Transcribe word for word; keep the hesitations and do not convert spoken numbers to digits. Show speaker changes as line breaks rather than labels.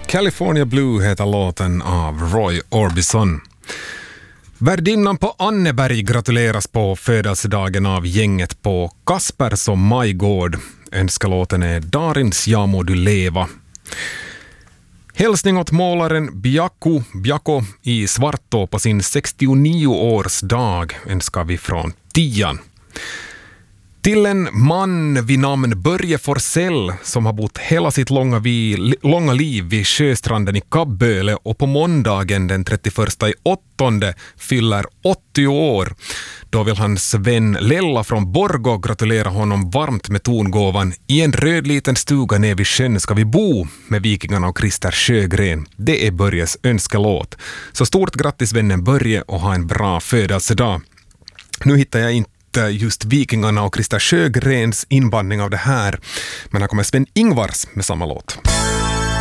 California Blue heter låten av Roy Orbison. Värdinnan på Anneberg gratuleras på födelsedagen av gänget på Kaspers och Majgård. Önskalåten är Darins Ja må du leva. Hälsning åt målaren Bjako Bjako i Svartå på sin sextionio-årsdag önskar vi från Tian. Till en man vid namn Börje Forsell som har bott hela sitt långa, vi, långa liv vid sjöstranden i Kabböle och på måndagen den trettioförsta i åttonde fyller åttio år. Då vill hans vän Lella från Borgå gratulera honom varmt med tongåvan I en röd liten stuga ner vid sjön ska vi bo med Vikingarna och Christer Sjögren. Det är Börjes önskelåt. Så stort grattis vännen Börje och ha en bra födelsedag. Nu hittar jag inte just Vikingarna och Christer Sjögrens inbandning av det här, men här kommer Sven Ingvars med samma låt.